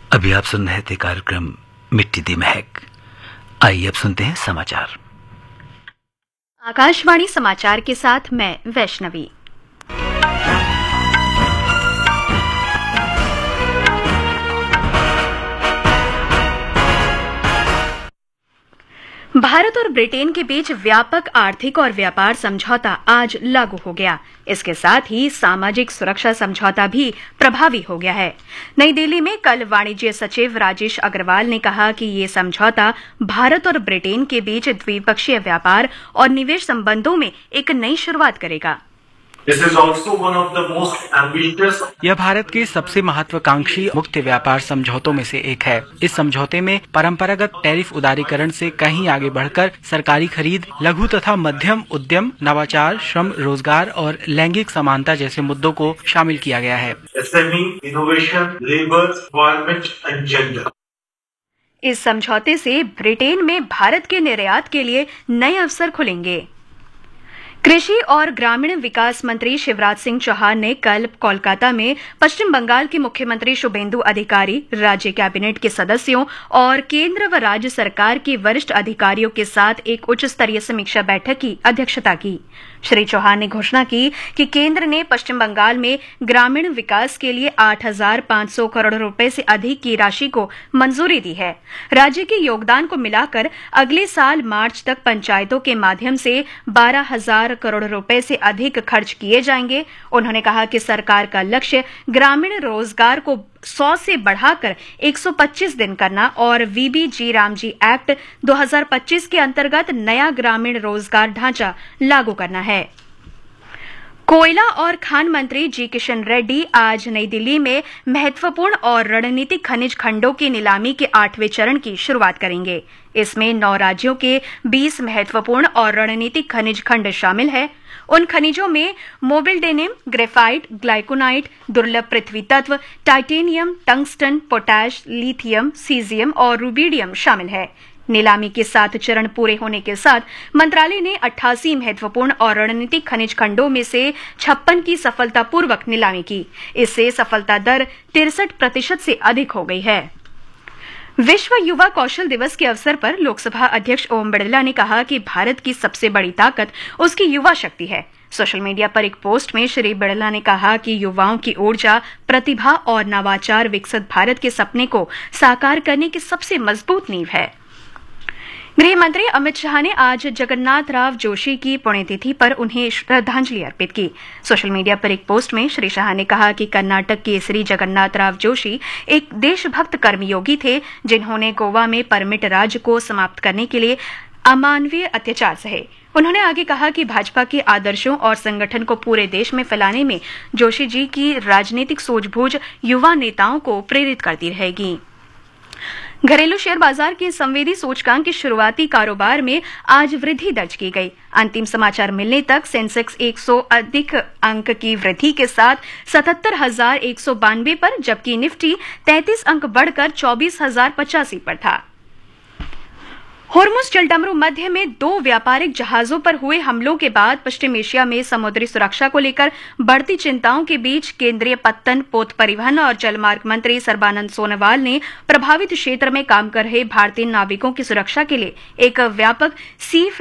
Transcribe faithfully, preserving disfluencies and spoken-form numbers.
अभी आप सुन रहे थे कार्यक्रम मिट्टी दी महक। आइए अब सुनते हैं समाचार। आकाशवाणी समाचार के साथ मैं वैष्णवी। भारत और ब्रिटेन के बीच व्यापक आर्थिक और व्यापार समझौता आज लागू हो गया। इसके साथ ही सामाजिक सुरक्षा समझौता भी प्रभावी हो गया है। नई दिल्ली में कल वाणिज्य सचिव राजेश अग्रवाल ने कहा कि ये समझौता भारत और ब्रिटेन के बीच द्विपक्षीय व्यापार और निवेश संबंधों में एक नई शुरुआत करेगा। यह भारत के सबसे महत्वाकांक्षी मुक्त व्यापार समझौतों में से एक है। इस समझौते में परंपरागत टैरिफ उदारीकरण से कहीं आगे बढ़कर सरकारी खरीद, लघु तथा मध्यम उद्यम, नवाचार, श्रम, रोजगार और लैंगिक समानता जैसे मुद्दों को शामिल किया गया है। इस समझौते से ब्रिटेन में भारत के निर्यात के लिए नए अवसर खुलेंगे। कृषि और ग्रामीण विकास मंत्री शिवराज सिंह चौहान ने कल कोलकाता में पश्चिम बंगाल के मुख्यमंत्री शुभेंदु अधिकारी, राज्य कैबिनेट के सदस्यों और केंद्र व राज्य सरकार के वरिष्ठ अधिकारियों के साथ एक उच्च स्तरीय समीक्षा बैठक की अध्यक्षता की। श्री चौहान ने घोषणा की कि केंद्र ने पश्चिम बंगाल में ग्रामीण विकास के लिए आठ हजार पांच सौ करोड़ रुपए से अधिक की राशि को मंजूरी दी है। राज्य के योगदान को मिलाकर अगले साल मार्च तक पंचायतों के माध्यम से बारह हजार करोड़ रुपए से अधिक खर्च किए जाएंगे। उन्होंने कहा कि सरकार का लक्ष्य ग्रामीण रोजगार को सौ से बढ़ाकर एक सौ पच्चीस दिन करना और वीबी जी रामजी एक्ट दो हज़ार पच्चीस के अंतर्गत नया ग्रामीण रोजगार ढांचा लागू करना है। कोयला और खान मंत्री जी किशन रेड्डी आज नई दिल्ली में महत्वपूर्ण और रणनीतिक खनिज खंडों की नीलामी के आठवें चरण की शुरुआत करेंगे। इसमें नौ राज्यों के बीस महत्वपूर्ण और रणनीतिक खनिज खंड शामिल है। उन खनिजों में मोबिल्डेनियम, ग्रेफाइट, ग्लाइकोनाइट, दुर्लभ पृथ्वी तत्व, titanium, tungsten, potash, lithium, caesium और रुबिडियम शामिल है। नीलामी के सात चरण पूरे होने के साथ मंत्रालय ने अट्ठासी महत्वपूर्ण और रणनीतिक खनिज खंडों में से छप्पन की सफलतापूर्वक नीलामी की। इससे सफलता दर तिरसठ प्रतिशत से अधिक हो गई है। विश्व युवा कौशल दिवस के अवसर पर लोकसभा अध्यक्ष ओम बिड़ला ने कहा कि भारत की सबसे बड़ी ताकत उसकी युवा शक्ति है। सोशल मीडिया पर एक पोस्ट में श्री बिड़ला ने कहा कि युवाओं की ऊर्जा, प्रतिभा और नवाचार विकसित भारत के सपने को साकार करने की सबसे मजबूत नींव है। गृह मंत्री अमित शाह ने आज जगन्नाथ राव जोशी की पुण्यतिथि पर उन्हें श्रद्धांजलि अर्पित की। सोशल मीडिया पर एक पोस्ट में श्री शाह ने कहा कि कर्नाटक केसरी जगन्नाथ राव जोशी एक देशभक्त कर्मयोगी थे, जिन्होंने गोवा में परमिट राज को समाप्त करने के लिए अमानवीय अत्याचार सहे। उन्होंने आगे कहा कि भाजपा के आदर्शों और संगठन को पूरे देश में फैलाने में जोशी जी की राजनीतिक सूझबूझ युवा नेताओं को प्रेरित करती रहेगी। घरेलू शेयर बाजार के संवेदी सूचकांक के शुरुआती कारोबार में आज वृद्धि दर्ज की गई। अंतिम समाचार मिलने तक सेंसेक्स एक सौ अधिक अंक की वृद्धि के साथ सतहत्तर हजार एक सौ बानवे पर, जबकि निफ्टी तैंतीस अंक बढ़कर चौबीस हजार पचासी पर था। होर्मुज जलडमरू मध्य में दो व्यापारिक जहाजों पर हुए हमलों के बाद पश्चिम एशिया में समुद्री सुरक्षा को लेकर बढ़ती चिंताओं के बीच केंद्रीय पत्तन, पोत परिवहन और जलमार्ग मंत्री सर्बानंद सोनोवाल ने प्रभावित क्षेत्र में काम कर रहे भारतीय नाविकों की सुरक्षा के लिए एक व्यापक सी